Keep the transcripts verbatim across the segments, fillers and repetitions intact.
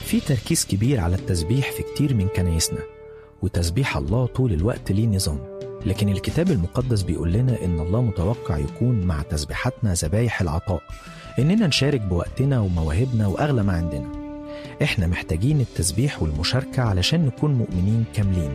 في تركيز كبير على التسبيح في كتير من كنايسنا، وتسبيح الله طول الوقت ليه نظام. لكن الكتاب المقدس بيقول لنا إن الله متوقع يكون مع تسبيحاتنا ذبايح العطاء، إننا نشارك بوقتنا ومواهبنا وأغلى ما عندنا. إحنا محتاجين التسبيح والمشاركة علشان نكون مؤمنين كاملين.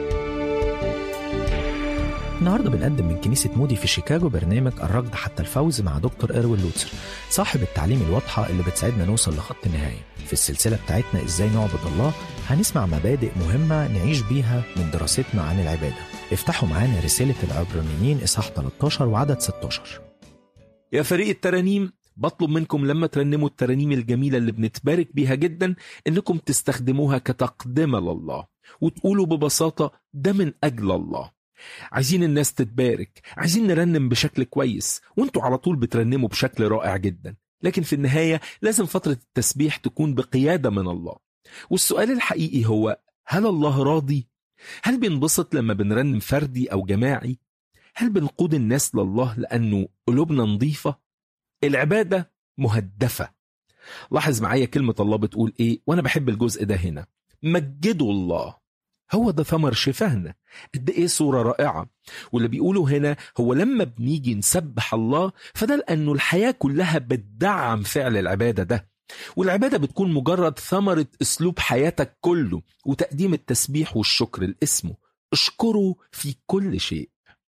النهاردة بنقدم من كنيسة مودي في شيكاغو برنامج الركض حتى الفوز مع دكتور إروين لوتسر، صاحب التعليم الواضحة اللي بتساعدنا نوصل لخط النهاية. في السلسلة بتاعتنا إزاي نعبد الله هنسمع مبادئ مهمة نعيش بيها من دراستنا عن العبادة. افتحوا معانا رسالة العبرانيين إصحاح ثلاثة عشر وعدد ستة عشر. يا فريق الترانيم، بطلب منكم لما ترنموا الترانيم الجميلة اللي بنتبارك بيها جدا إنكم تستخدموها كتقدمة لله وتقولوا ببساطة ده من أجل الله. عايزين الناس تتبارك، عايزين نرنم بشكل كويس، وانتوا على طول بترنموا بشكل رائع جدا. لكن في النهاية لازم فترة التسبيح تكون بقيادة من الله. والسؤال الحقيقي هو، هل الله راضي؟ هل بينبسط لما بنرنم فردي أو جماعي؟ هل بنقود الناس لله لأنه قلوبنا نظيفة؟ العبادة مهدفة. لاحظ معايا كلمة الله بتقول إيه، وأنا بحب الجزء ده هنا: مجدوا الله. هو ده ثمر شفاهنا. قد ايه صورة رائعة. واللي بيقوله هنا هو لما بنيجي نسبح الله فده لأنه الحياة كلها بتدعم فعل العبادة ده، والعبادة بتكون مجرد ثمرة أسلوب حياتك كله، وتقديم التسبيح والشكر لاسمه. اشكره في كل شيء.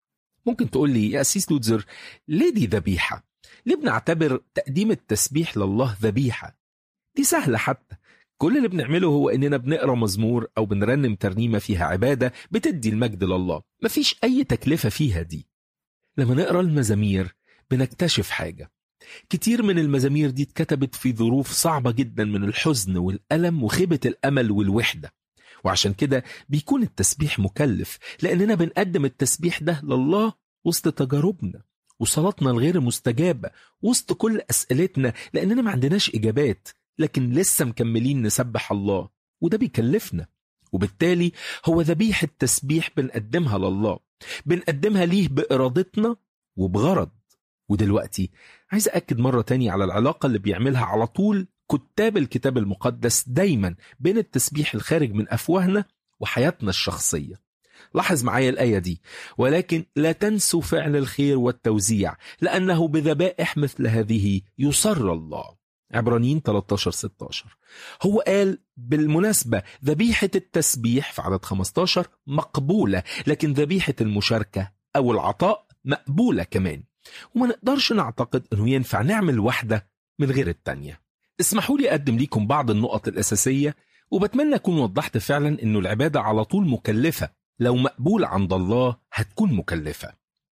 ممكن تقول لي يا أسيس لوتزر، ليه دي ذبيحة؟ ليه بنعتبر تقديم التسبيح لله ذبيحة؟ دي سهلة حتى. كل اللي بنعمله هو إننا بنقرأ مزمور أو بنرنم ترنيمة فيها عبادة بتدي المجد لله. مفيش أي تكلفة فيها دي. لما نقرأ المزامير بنكتشف حاجة. كتير من المزامير دي اتكتبت في ظروف صعبة جدا من الحزن والألم وخيبة الأمل والوحدة، وعشان كده بيكون التسبيح مكلف، لأننا بنقدم التسبيح ده لله وسط تجاربنا وصلاتنا الغير مستجابة، وسط كل أسئلتنا لأننا ما عندناش إجابات، لكن لسه مكملين نسبح الله، وده بيكلفنا. وبالتالي هو ذبيحة تسبيح بنقدمها لله، بنقدمها ليه بإرادتنا وبغرض. ودلوقتي عايز أكد مرة تاني على العلاقة اللي بيعملها على طول كتاب الكتاب المقدس دايما بين التسبيح الخارج من أفواهنا وحياتنا الشخصية. لاحظ معايا الآية دي: ولكن لا تنسوا فعل الخير والتوزيع لأنه بذبائح مثل هذه يسر الله. عبرانيين ثلاثة عشر ستة عشر. هو قال بالمناسبة ذبيحة التسبيح في عدد خمسة عشر مقبولة، لكن ذبيحة المشاركة أو العطاء مقبولة كمان. وما نقدرش نعتقد أنه ينفع نعمل واحدة من غير التانية. اسمحوا لي أقدم لكم بعض النقط الأساسية، وبتمنى أكون وضحت فعلا أنه العبادة على طول مكلفة. لو مقبول عند الله هتكون مكلفة.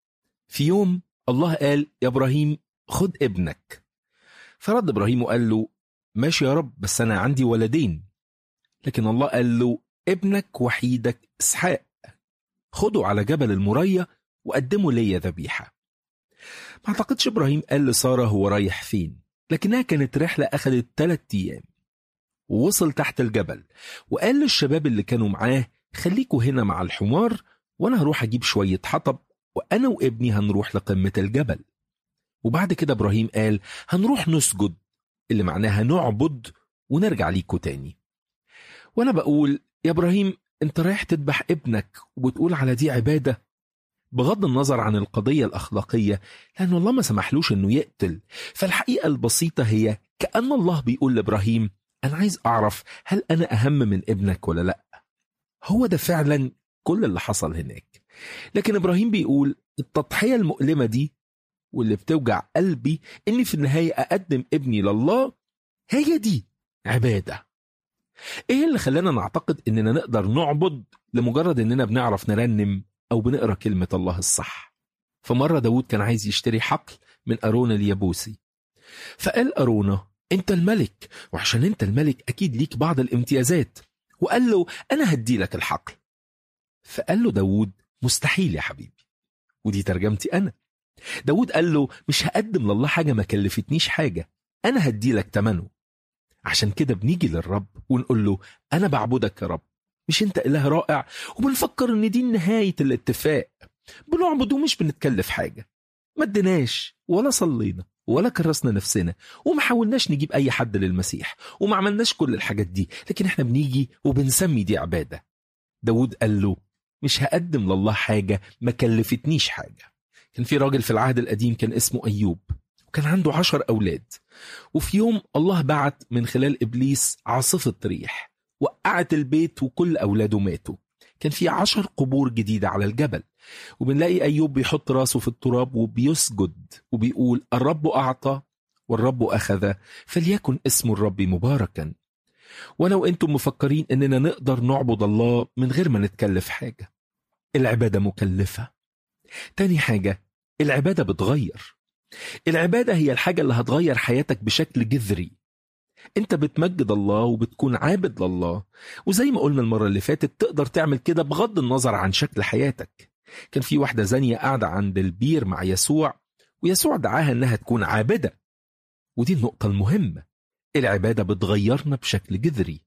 في يوم الله قال يا إبراهيم خد ابنك، فرد إبراهيم وقال له ماشي يا رب، بس أنا عندي ولدين. لكن الله قال له ابنك وحيدك إسحاق خده على جبل المريا وقدمه لي ذبيحة. ما أعتقدش إبراهيم قال لسارة هو رايح فين، لكنها كانت رحلة أخذت ثلاثة أيام. ووصل تحت الجبل وقال للشباب اللي كانوا معاه خليكوا هنا مع الحمار، وأنا هروح أجيب شوية حطب وأنا وابني هنروح لقمة الجبل. وبعد كده إبراهيم قال هنروح نسجد، اللي معناها نعبد، ونرجع ليكوا تاني. وأنا بقول يا إبراهيم أنت رايح تذبح ابنك وبتقول على دي عبادة؟ بغض النظر عن القضية الأخلاقية، لأن الله ما سمحلوش أنه يقتل، فالحقيقة البسيطة هي كأن الله بيقول لإبراهيم أنا عايز أعرف هل أنا أهم من ابنك ولا لأ. هو ده فعلا كل اللي حصل هناك. لكن إبراهيم بيقول التضحية المؤلمة دي واللي بتوجع قلبي إني في النهاية أقدم ابني لله، هي دي عبادة. إيه اللي خلانا نعتقد إننا نقدر نعبد لمجرد إننا بنعرف نرنم أو بنقرأ كلمة الله الصح؟ فمرة داود كان عايز يشتري حقل من أرونا اليابوسي، فقال أرونا أنت الملك، وعشان أنت الملك أكيد ليك بعض الامتيازات، وقال له أنا هدي لك الحقل. فقال له داود مستحيل يا حبيبي، ودي ترجمتي أنا. داود قال له مش هقدم لله حاجة ما كلفتنيش حاجة، أنا هدي لك تمنه. عشان كده بنيجي للرب ونقول له أنا بعبدك يا رب، مش أنت إله رائع؟ وبنفكر إن دي نهاية الاتفاق، بنعبد ومش بنتكلف حاجة، ما ادناش ولا صلينا ولا كرسنا نفسنا وما حاولناش نجيب أي حد للمسيح وما عملناش كل الحاجات دي، لكن احنا بنيجي وبنسمي دي عبادة. داود قال له مش هقدم لله حاجة ما كلفتنيش حاجة. كان في راجل في العهد القديم كان اسمه أيوب، وكان عنده عشر أولاد، وفي يوم الله بعت من خلال إبليس عاصفة ريح وقعت البيت وكل أولاده ماتوا. كان في عشر قبور جديدة على الجبل، وبنلاقي أيوب بيحط راسه في التراب وبيسجد وبيقول الرب أعطى والرب أخذ، فليكن اسم الرب مباركا. ولو أنتم مفكرين أننا نقدر نعبد الله من غير ما نتكلف حاجة، العبادة مكلفة. تاني حاجة، العبادة بتغير. العبادة هي الحاجة اللي هتغير حياتك بشكل جذري. انت بتمجد الله وبتكون عابد لله، وزي ما قلنا المرة اللي فاتت تقدر تعمل كده بغض النظر عن شكل حياتك. كان في واحدة زانية قاعدة عند البير مع يسوع، ويسوع دعاها انها تكون عابدة. ودي النقطة المهمة، العبادة بتغيرنا بشكل جذري.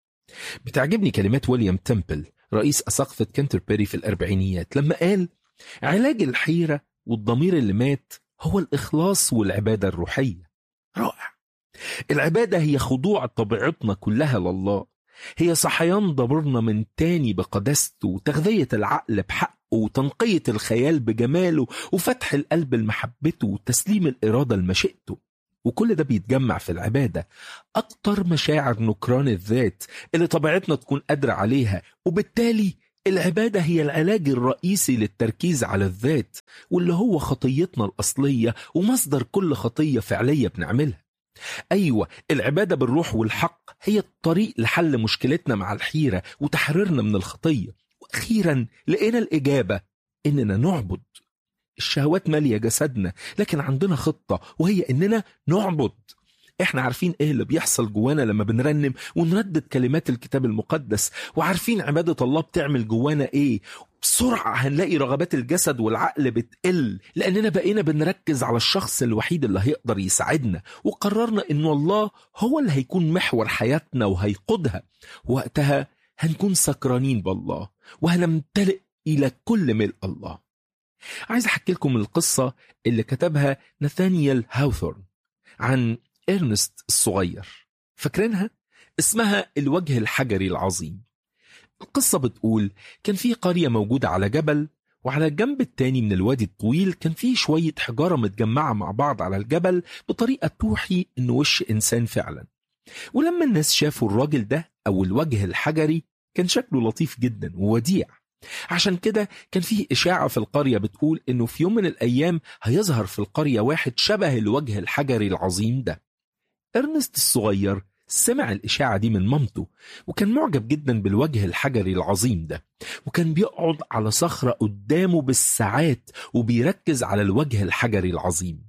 بتعجبني كلمات ويليام تمبل رئيس أساقفة كنتربري في الأربعينيات لما قال علاج الحيرة والضمير اللي مات هو الإخلاص والعبادة الروحية. رائع. العبادة هي خضوع طبيعتنا كلها لله، هي صحيان ضميرنا من تاني بقداسته وتغذية العقل بحقه وتنقية الخيال بجماله وفتح القلب لمحبته وتسليم الإرادة لمشيئته. وكل ده بيتجمع في العبادة. أكتر مشاعر نكران الذات اللي طبيعتنا تكون قادرة عليها، وبالتالي العبادة هي العلاج الرئيسي للتركيز على الذات، واللي هو خطيتنا الأصلية ومصدر كل خطية فعلية بنعملها. أيوة، العبادة بالروح والحق هي الطريق لحل مشكلتنا مع الحيرة وتحريرنا من الخطية. وأخيرا لقينا الإجابة إننا نعبد. الشهوات مالية جسدنا، لكن عندنا خطة وهي إننا نعبد. إحنا عارفين إيه اللي بيحصل جوانا لما بنرنم ونردد كلمات الكتاب المقدس، وعارفين عبادة الله بتعمل جوانا إيه. بسرعة هنلاقي رغبات الجسد والعقل بتقل، لأننا بقينا بنركز على الشخص الوحيد اللي هيقدر يساعدنا، وقررنا إنه الله هو اللي هيكون محور حياتنا وهيقودها. وقتها هنكون سكرانين بالله وهنمتلئ إلى كل ملء الله. عايز أحكي لكم القصة اللي كتبها ناثانيال هاوثورن عن إرنست الصغير. فاكرينها؟ اسمها الوجه الحجري العظيم. القصة بتقول كان في قرية موجودة على جبل، وعلى الجنب التاني من الوادي الطويل كان في شوية حجارة متجمعة مع بعض على الجبل بطريقة توحي إنه وش إنسان فعلا. ولما الناس شافوا الراجل ده أو الوجه الحجري كان شكله لطيف جدا ووديع. عشان كده كان فيه إشاعة في القرية بتقول إنه في يوم من الأيام هيظهر في القرية واحد شبه الوجه الحجري العظيم ده. إرنست الصغير سمع الإشاعة دي من مامته، وكان معجب جدا بالوجه الحجري العظيم ده، وكان بيقعد على صخرة قدامه بالساعات وبيركز على الوجه الحجري العظيم.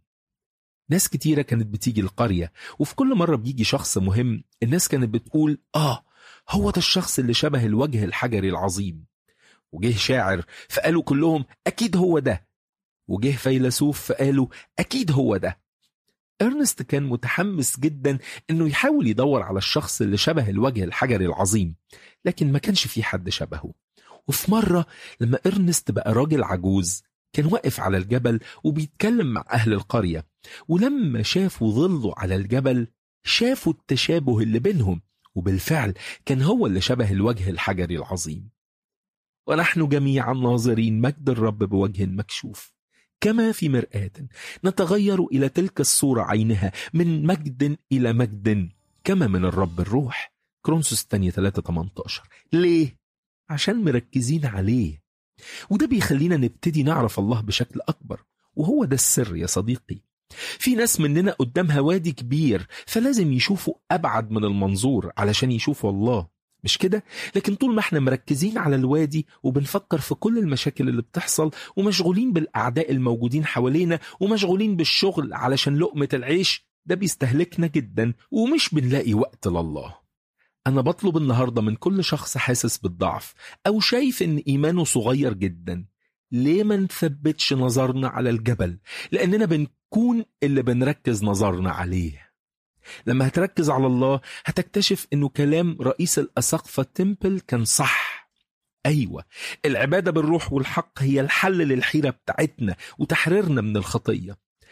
ناس كتيرة كانت بتيجي القرية، وفي كل مرة بيجي شخص مهم الناس كانت بتقول آه هو ده الشخص اللي شبه الوجه الحجري العظيم. وجه شاعر فقالوا كلهم أكيد هو ده، وجه فيلسوف فقالوا أكيد هو ده. إرنست كان متحمس جدا إنه يحاول يدور على الشخص اللي شبه الوجه الحجري العظيم، لكن ما كانش في حد شبهه. وفي مرة لما إرنست بقى راجل عجوز كان واقف على الجبل وبيتكلم مع أهل القرية، ولما شافوا ظله على الجبل شافوا التشابه اللي بينهم، وبالفعل كان هو اللي شبه الوجه الحجري العظيم. ونحن جميعا ناظرين مجد الرب بوجه مكشوف كما في مرآة، نتغير إلى تلك الصورة عينها من مجد إلى مجد كما من الرب الروح. كرونسوس الثانية ثلاثة ثمانية عشر. ليه؟ عشان مركزين عليه. وده بيخلينا نبتدي نعرف الله بشكل أكبر، وهو ده السر يا صديقي. في ناس مننا قدامها وادي كبير، فلازم يشوفوا أبعد من المنظور علشان يشوفوا الله، مش كده؟ لكن طول ما احنا مركزين على الوادي وبنفكر في كل المشاكل اللي بتحصل ومشغولين بالأعداء الموجودين حوالينا ومشغولين بالشغل علشان لقمة العيش، ده بيستهلكنا جدا ومش بنلاقي وقت لله. أنا بطلب النهاردة من كل شخص حاسس بالضعف أو شايف إن إيمانه صغير جدا، ليه ما نثبتش نظرنا على الجبل؟ لأننا بنكون اللي بنركز نظرنا عليه. لما هتركز على الله هتكتشف إنه كلام رئيس الأساقفة تمبل كان صح. أيوة، العبادة بالروح والحق هي الحل للحيرة بتاعتنا وتحريرنا من الخطية.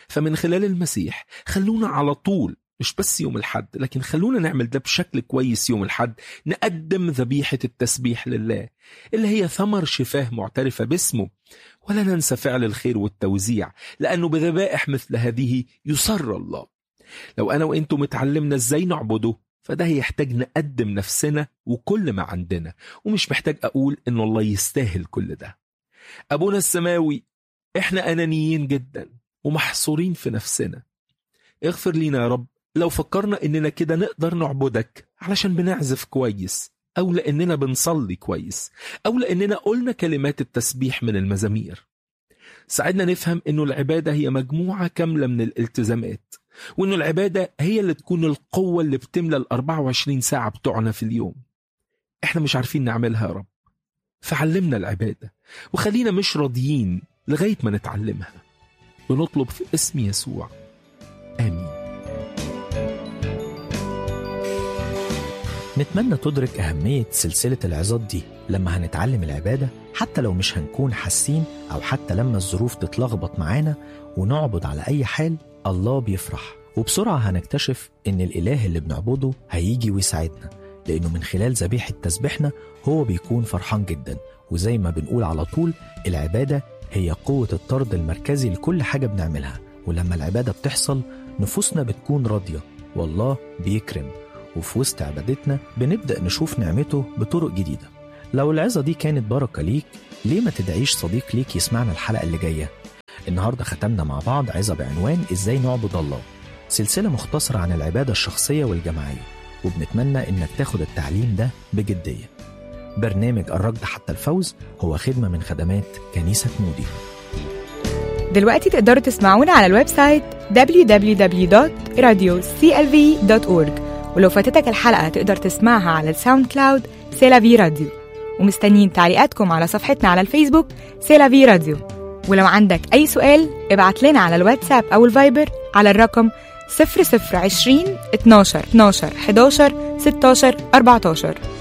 فمن خلال المسيح خلونا على طول، مش بس يوم الحد، لكن خلونا نعمل ده بشكل كويس يوم الحد، نقدم ذبيحة التسبيح لله اللي هي ثمر شفاه معترفة باسمه. ولا ننسى فعل الخير والتوزيع، لأنه بذبائح مثل هذه يسر الله. لو أنا وإنتم متعلمنا إزاي نعبده، فده يحتاج نقدم نفسنا وكل ما عندنا، ومش محتاج أقول إن الله يستاهل كل ده. أبونا السماوي، إحنا أنانيين جدا ومحصورين في نفسنا. اغفر لينا يا رب لو فكرنا إننا كده نقدر نعبدك علشان بنعزف كويس، أو لأننا بنصلي كويس، أو لأننا قلنا كلمات التسبيح من المزامير. ساعدنا نفهم إنه العبادة هي مجموعة كاملة من الالتزامات، وإنه العبادة هي اللي تكون القوة اللي بتملى الأربعة وعشرين ساعة بتوعنا في اليوم. إحنا مش عارفين نعملها يا رب، فعلمنا العبادة وخلينا مش راضيين لغاية ما نتعلمها. بنطلب في اسم يسوع، آمين. نتمنى تدرك أهمية سلسلة العظات دي لما هنتعلم العبادة، حتى لو مش هنكون حاسين، أو حتى لما الظروف تتلخبط معانا ونعبد على أي حال، الله بيفرح. وبسرعة هنكتشف إن الإله اللي بنعبده هيجي ويساعدنا، لأنه من خلال ذبيحة تسبيحنا هو بيكون فرحان جدا. وزي ما بنقول على طول، العبادة هي قوة الطرد المركزي لكل حاجة بنعملها. ولما العبادة بتحصل نفوسنا بتكون راضية والله بيكرم، وفي وسط عبادتنا بنبدأ نشوف نعمته بطرق جديدة. لو العظة دي كانت بركة ليك، ليه ما تدعيش صديق ليك يسمعنا الحلقة اللي جاية؟ النهاردة ختمنا مع بعض عظة بعنوان إزاي نعبد الله، سلسلة مختصرة عن العبادة الشخصية والجماعية، وبنتمنى إنك تاخد التعليم ده بجدية. برنامج الركض حتى الفوز هو خدمة من خدمات كنيسة مودي. دلوقتي تقدروا تسمعونا على الويب سايت دبليو دبليو دبليو دوت راديو سي إل في دوت أورج، ولو فاتتك الحلقة تقدر تسمعها على الساوند كلاود سيلافي راديو. ومستنيين تعليقاتكم على صفحتنا على الفيسبوك سيلافي راديو. ولو عندك أي سؤال ابعت لنا على الواتساب أو الفايبر على الرقم صفر صفر عشرين اتناشر اتناشر حداشر ستاشر أربعتاشر.